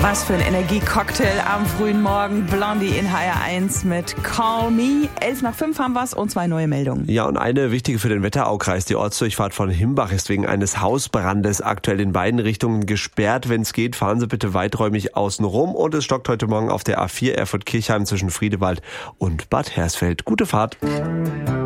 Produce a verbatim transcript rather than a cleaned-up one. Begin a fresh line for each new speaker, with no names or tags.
Was für ein Energiecocktail am frühen Morgen. Blondie in H R eins mit Call Me. elf nach fünf haben wir's und zwei neue Meldungen.
Ja, und eine wichtige für den Wetteraukreis. Die Ortsdurchfahrt von Himbach ist wegen eines Hausbrandes aktuell in beiden Richtungen gesperrt. Wenn es geht, fahren Sie bitte weiträumig außen rum. Und es stockt heute Morgen auf der A vier Erfurt-Kirchheim zwischen Friedewald und Bad Hersfeld. Gute Fahrt.